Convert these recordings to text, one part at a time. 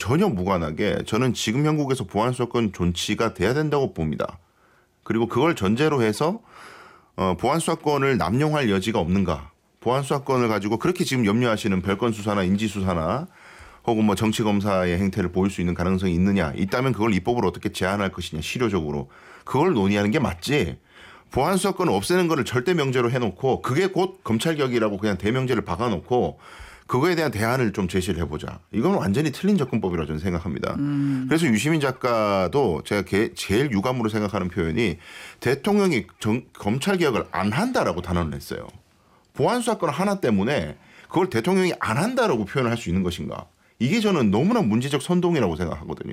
전혀 무관하게 저는 지금 형국에서 보안 수사권 존치가 돼야 된다고 봅니다. 그리고 그걸 전제로 해서 보안 수사권을 남용할 여지가 없는가. 보안 수사권을 가지고 그렇게 지금 염려하시는 별건 수사나 인지 수사나 혹은 뭐 정치 검사의 행태를 보일 수 있는 가능성이 있느냐. 있다면 그걸 입법으로 어떻게 제한할 것이냐. 실효적으로. 그걸 논의하는 게 맞지. 보안 수사권을 없애는 거를 절대 명제로 해놓고 그게 곧 검찰개혁이라고 그냥 대명제를 박아놓고 그거에 대한 대안을 좀 제시를 해보자. 이건 완전히 틀린 접근법이라고 저는 생각합니다. 그래서 유시민 작가도 제가 제일 유감으로 생각하는 표현이 대통령이 검찰개혁을 안 한다라고 단언을 했어요. 보안수사권 하나 때문에 그걸 대통령이 안 한다라고 표현을 할 수 있는 것인가. 이게 저는 너무나 문제적 선동이라고 생각하거든요.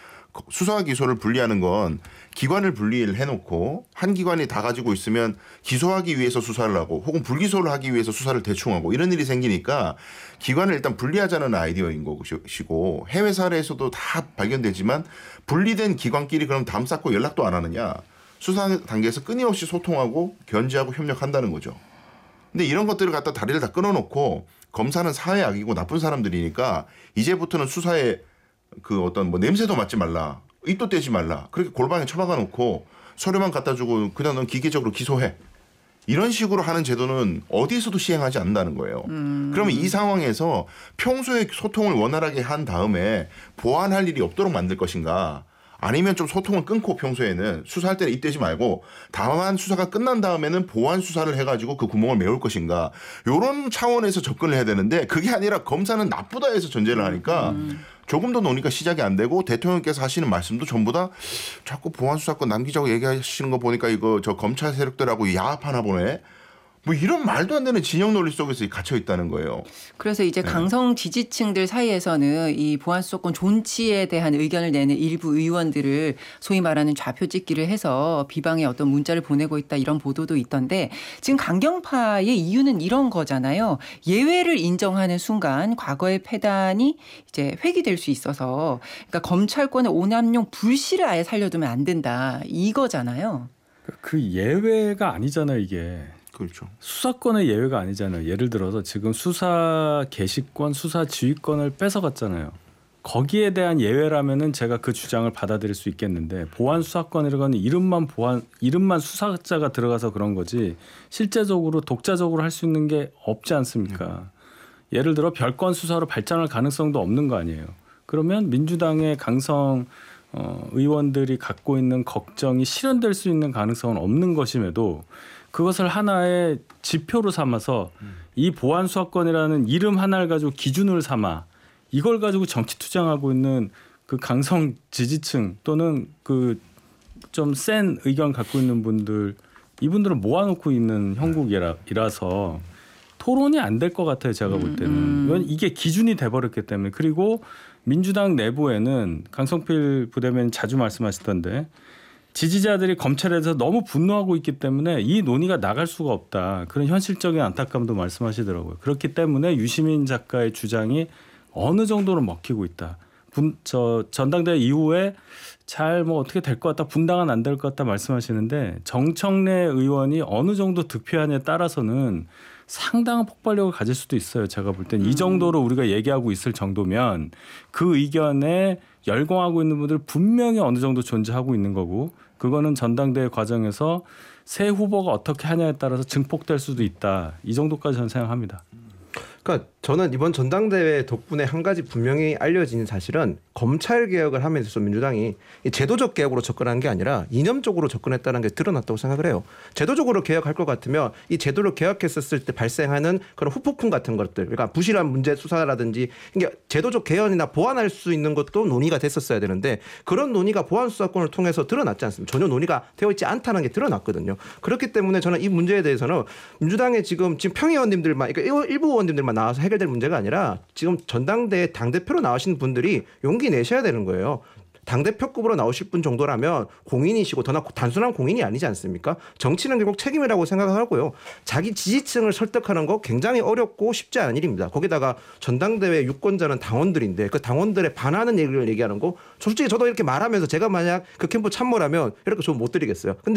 수사와 기소를 분리하는 건 기관을 분리를 해놓고 한 기관이 다 가지고 있으면 기소하기 위해서 수사를 하고 혹은 불기소를 하기 위해서 수사를 대충 하고 이런 일이 생기니까 기관을 일단 분리하자는 아이디어인 것이고 해외 사례에서도 다 발견되지만 분리된 기관끼리 그럼 담 쌓고 연락도 안 하느냐. 수사 단계에서 끊임없이 소통하고 견제하고 협력한다는 거죠. 근데 이런 것들을 갖다 다리를 다 끊어놓고 검사는 사회 악이고 나쁜 사람들이니까 이제부터는 수사에 그 어떤 뭐 냄새도 맡지 말라. 입도 떼지 말라. 그렇게 골방에 처박아 놓고 서류만 갖다 주고 그냥 넌 기계적으로 기소해. 이런 식으로 하는 제도는 어디에서도 시행하지 않는다는 거예요. 그러면 이 상황에서 평소에 소통을 원활하게 한 다음에 보완할 일이 없도록 만들 것인가. 아니면 좀 소통을 끊고 평소에는 수사할 때는 입대지 말고 다만 수사가 끝난 다음에는 보완 수사를 해가지고 그 구멍을 메울 것인가. 이런 차원에서 접근을 해야 되는데 그게 아니라 검사는 나쁘다 해서 전제를 하니까 조금 더 논의가 시작이 안 되고 대통령께서 하시는 말씀도 전부 다 자꾸 보안 수사권 남기자고 얘기하시는 거 보니까 이거 저 검찰 세력들하고 야합하나 보네. 뭐 이런 말도 안 되는 진영 논리 속에서 갇혀 있다는 거예요. 그래서 이제 강성 지지층들 사이에서는 이 보안 수사권 존치에 대한 의견을 내는 일부 의원들을 소위 말하는 좌표 찍기를 해서 비방의 어떤 문자를 보내고 있다 이런 보도도 있던데 지금 강경파의 이유는 이런 거잖아요. 예외를 인정하는 순간 과거의 패단이 이제 회귀될 수 있어서 그러니까 검찰권의 오남용 불씨를 아예 살려두면 안 된다 이거잖아요. 그 예외가 아니잖아요 이게. 그렇죠. 수사권의 예외가 아니잖아요. 예를 들어서 지금 수사 개시권, 수사 지휘권을 뺏어갔잖아요. 거기에 대한 예외라면은 제가 그 주장을 받아들일 수 있겠는데 보안 수사권이라고는 이름만 수사자가 들어가서 그런 거지 실제적으로 독자적으로 할 수 있는 게 없지 않습니까? 예를 들어 별건 수사로 발전할 가능성도 없는 거 아니에요. 그러면 민주당의 강성 의원들이 갖고 있는 걱정이 실현될 수 있는 가능성은 없는 것임에도 그것을 하나의 지표로 삼아서 이 보안 수사권이라는 이름 하나를 가지고 기준을 삼아 이걸 가지고 정치 투쟁하고 있는 그 강성 지지층 또는 그 좀 센 의견 갖고 있는 분들 이분들은 모아놓고 있는 형국이라서 토론이 안 될 것 같아요. 제가 볼 때는. 이게 기준이 돼버렸기 때문에. 그리고 민주당 내부에는 강성필 부대변인 자주 말씀하시던데 지지자들이 검찰에 대해서 너무 분노하고 있기 때문에 이 논의가 나갈 수가 없다. 그런 현실적인 안타까움도 말씀하시더라고요. 그렇기 때문에 유시민 작가의 주장이 어느 정도로 먹히고 있다. 전당대회 이후에 잘 뭐 어떻게 될 것 같다. 분당은 안 될 것 같다 말씀하시는데 정청래 의원이 어느 정도 득표하냐에 따라서는 상당한 폭발력을 가질 수도 있어요. 제가 볼 땐 이 정도로 우리가 얘기하고 있을 정도면 그 의견에 열광하고 있는 분들 분명히 어느 정도 존재하고 있는 거고 그거는 전당대회 과정에서 새 후보가 어떻게 하냐에 따라서 증폭될 수도 있다. 이 정도까지 저는 생각합니다. 그러니까 저는 이번 전당대회 덕분에 한 가지 분명히 알려진 사실은 검찰 개혁을 하면서 민주당이 제도적 개혁으로 접근한 게 아니라 이념적으로 접근했다는 게 드러났다고 생각을 해요. 제도적으로 개혁할 것 같으면 이 제도를 개혁했었을 때 발생하는 그런 후폭풍 같은 것들, 그러니까 부실한 문제 수사라든지 이게 제도적 개헌이나 보완할 수 있는 것도 논의가 됐었어야 되는데 그런 논의가 보안 수사권을 통해서 드러났지 않습니까? 전혀 논의가 되어 있지 않다는 게 드러났거든요. 그렇기 때문에 저는 이 문제에 대해서는 민주당의 지금 평의 의원님들만, 그러니까 일부 의원님들만 나와서 해결될 문제가 아니라 지금 전당대회 당대표로 나오신 분들이 용기 내셔야 되는 거예요. 당대표급으로 나오실 분 정도라면 공인이시고 단순한 공인이 아니지 않습니까? 정치는 결국 책임이라고 생각하고요. 자기 지지층을 설득하는 거 굉장히 어렵고 쉽지 않은 일입니다. 거기다가 전당대회 유권자는 당원들인데 그 당원들의 반하는 얘기를 얘기하는 거 솔직히 저도 이렇게 말하면서 제가 만약 그 캠프 참모라면 이렇게 좀 못 드리겠어요. 근데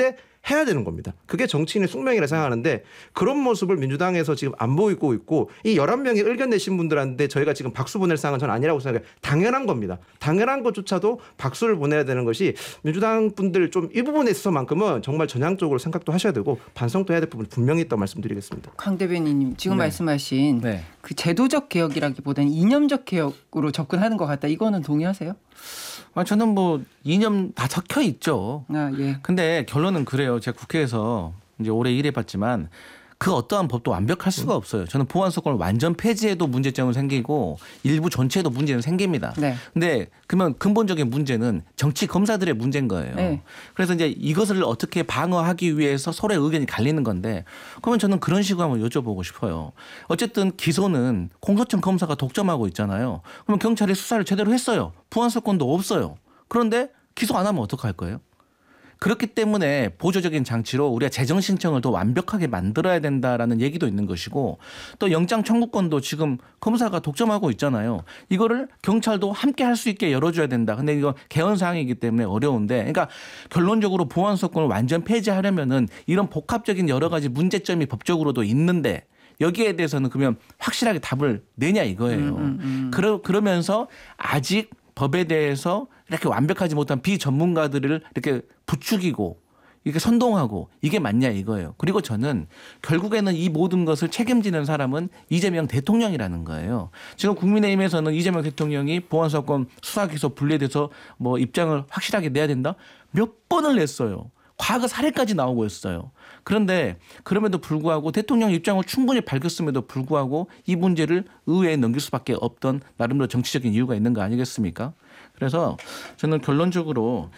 해야 되는 겁니다. 그게 정치인의 숙명이라 생각하는데 그런 모습을 민주당에서 지금 안 보이고 있고 이 11명이 의견 내신 분들한테 저희가 지금 박수 보낼 상황은 저는 아니라고 생각해요. 당연한 겁니다. 당연한 것조차도 박수를 보내야 되는 것이 민주당 분들 좀 일부분에 있어서만큼은 정말 전향적으로 생각도 하셔야 되고 반성도 해야 될 부분이 분명히 있다고 말씀드리겠습니다. 강 대변인님 지금 네. 말씀하신 네. 그 제도적 개혁이라기보다는 이념적 개혁으로 접근하는 것 같다. 이거는 동의하세요? 저는 뭐 이념 다 적혀 있죠. 아, 예. 근데 결론은 그래요. 제가 국회에서 이제 오래 일해봤지만 그 어떠한 법도 완벽할 수가 없어요. 저는 보안소권을 완전 폐지해도 문제점은 생기고 일부 전체에도 문제는 생깁니다. 네. 근데 그러면 근본적인 문제는 정치 검사들의 문제인 거예요. 네. 그래서 이제 이것을 어떻게 방어하기 위해서 서로의 의견이 갈리는 건데 그러면 저는 그런 식으로 한번 여쭤보고 싶어요. 어쨌든 기소는 공소청 검사가 독점하고 있잖아요. 그러면 경찰이 수사를 제대로 했어요. 보안소권도 없어요. 그런데 기소 안 하면 어떡할 거예요? 그렇기 때문에 보조적인 장치로 우리가 재정 신청을 더 완벽하게 만들어야 된다라는 얘기도 있는 것이고 또 영장 청구권도 지금 검사가 독점하고 있잖아요. 이거를 경찰도 함께 할 수 있게 열어줘야 된다. 근데 이거 개헌 사항이기 때문에 어려운데 그러니까 결론적으로 보안소권을 완전 폐지하려면은 이런 복합적인 여러 가지 문제점이 법적으로도 있는데 여기에 대해서는 그러면 확실하게 답을 내냐 이거예요. 그러면서 아직 법에 대해서 이렇게 완벽하지 못한 비전문가들을 이렇게 부추기고 이렇게 선동하고 이게 맞냐 이거예요. 그리고 저는 결국에는 이 모든 것을 책임지는 사람은 이재명 대통령이라는 거예요. 지금 국민의힘에서는 이재명 대통령이 보안사건 수사 기소 분리돼서 뭐 입장을 확실하게 내야 된다. 몇 번을 냈어요. 과거 사례까지 나오고 있어요. 그런데 그럼에도 불구하고 대통령 입장을 충분히 밝혔음에도 불구하고 이 문제를 의회에 넘길 수밖에 없던 나름대로 정치적인 이유가 있는 거 아니겠습니까? 그래서 저는 결론적으로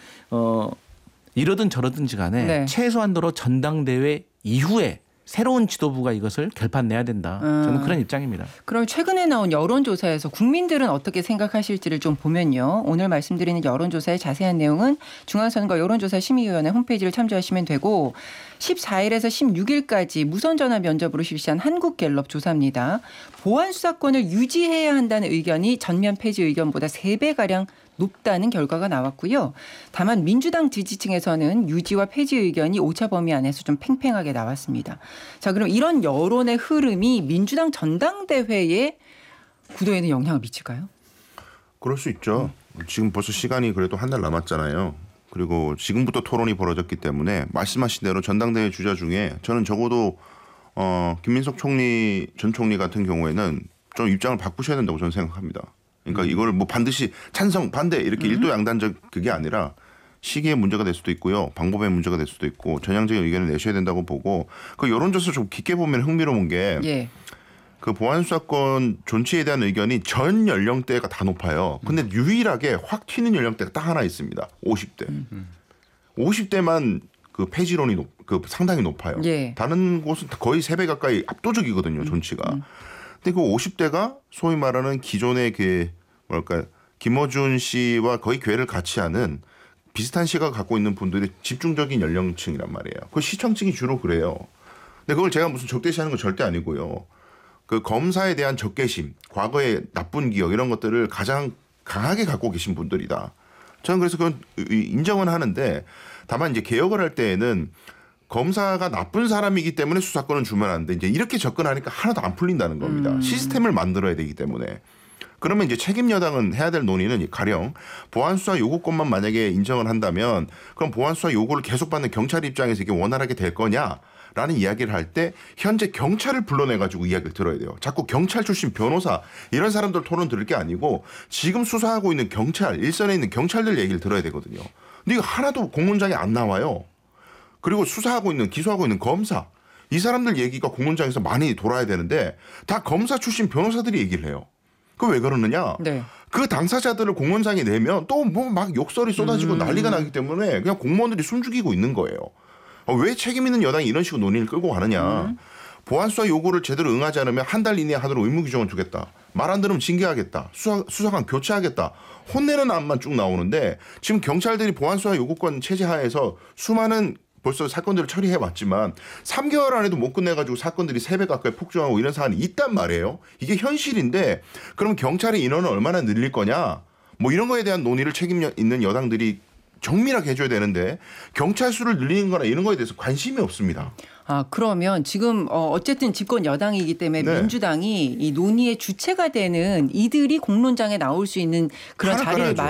이러든 저러든지 간에 네. 최소한도로 전당대회 이후에 새로운 지도부가 이것을 결판내야 된다. 저는 그런 입장입니다. 그럼 최근에 나온 여론조사에서 국민들은 어떻게 생각하실지를 좀 보면요. 오늘 말씀드리는 여론조사의 자세한 내용은 중앙선거 여론조사 심의위원회 홈페이지를 참조하시면 되고 14일에서 16일까지 무선전화 면접으로 실시한 한국갤럽 조사입니다. 보안수사권을 유지해야 한다는 의견이 전면 폐지 의견보다 3배가량 높다는 결과가 나왔고요. 다만 민주당 지지층에서는 유지와 폐지 의견이 오차 범위 안에서 좀 팽팽하게 나왔습니다. 자, 그럼 이런 여론의 흐름이 민주당 전당대회의 구도에는 영향을 미칠까요? 그럴 수 있죠. 지금 벌써 시간이 그래도 한 달 남았잖아요. 그리고 지금부터 토론이 벌어졌기 때문에 말씀하신 대로 전당대회 주자 중에 저는 적어도 김민석 총리 전 총리 같은 경우에는 좀 입장을 바꾸셔야 된다고 저는 생각합니다. 그러니까 이걸 뭐 반드시 찬성 반대 이렇게 일도양단적 그게 아니라 시기의 문제가 될 수도 있고요. 방법의 문제가 될 수도 있고 전향적인 의견을 내셔야 된다고 보고 그 여론조사 좀 깊게 보면 흥미로운 게 예. 그 보안수사권 존치에 대한 의견이 전 연령대가 다 높아요. 근데 유일하게 확 튀는 연령대가 딱 하나 있습니다. 50대. 50대만 그 폐지론이 상당히 높아요. 예. 다른 곳은 거의 3배 가까이 압도적이거든요. 존치가. 근데 그 50대가 소위 말하는 기존의 그 뭐랄까 김어준 씨와 거의 궤를 같이 하는 비슷한 시각을 갖고 있는 분들이 집중적인 연령층이란 말이에요. 그 시청층이 주로 그래요. 근데 그걸 제가 무슨 적대시하는 건 절대 아니고요. 그 검사에 대한 적개심, 과거의 나쁜 기억 이런 것들을 가장 강하게 갖고 계신 분들이다. 저는 그래서 그건 인정은 하는데 다만 이제 개혁을 할 때에는 검사가 나쁜 사람이기 때문에 수사권은 주면 안 돼. 이제 이렇게 접근하니까 하나도 안 풀린다는 겁니다. 시스템을 만들어야 되기 때문에. 그러면 이제 책임 여당은 해야 될 논의는 가령 보안수사 요구권만 만약에 인정을 한다면 그럼 보안수사 요구를 계속 받는 경찰 입장에서 이게 원활하게 될 거냐라는 이야기를 할 때 현재 경찰을 불러내가지고 이야기를 들어야 돼요. 자꾸 경찰 출신 변호사 이런 사람들 토론 들을 게 아니고 지금 수사하고 있는 경찰, 일선에 있는 경찰들 얘기를 들어야 되거든요. 근데 이거 하나도 공문장에 안 나와요. 그리고 수사하고 있는 기소하고 있는 검사 이 사람들 얘기가 공문장에서 많이 돌아야 되는데 다 검사 출신 변호사들이 얘기를 해요. 그 왜 그러느냐? 네. 그 당사자들을 공문장에 내면 또 뭐 막 욕설이 쏟아지고 난리가 나기 때문에 그냥 공무원들이 숨죽이고 있는 거예요. 왜 책임 있는 여당이 이런 식으로 논의를 끌고 가느냐? 보안수사 요구를 제대로 응하지 않으면 한 달 이내에 하도록 의무 규정을 두겠다. 말 안 들으면 징계하겠다. 수사관 교체하겠다. 혼내는 안만 쭉 나오는데 지금 경찰들이 보안수사 요구권 체제 하에서 수많은 벌써 사건들을 처리해 왔지만 3개월 안에도 못 끝내가지고 사건들이 3배 가까이 폭증하고 이런 사안이 있단 말이에요. 이게 현실인데 그럼 경찰의 인원을 얼마나 늘릴 거냐? 뭐 이런 거에 대한 논의를 책임 있는 여당들이 정밀하게 해줘야 되는데 경찰 수를 늘리는 거나 이런 거에 대해서 관심이 없습니다. 아, 그러면 지금 어쨌든 집권 여당이기 때문에 네. 민주당이 이 논의의 주체가 되는 이들이 공론장에 나올 수 있는 그런 판을 자리를 깔아야죠.